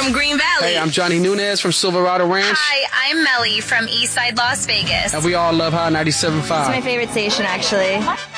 from Green Valley. Hey, I'm Johnny Nunez from Silverado Ranch. Hi, I'm Melly from Eastside Las Vegas. And we all love High 97.5. It's my favorite station, actually.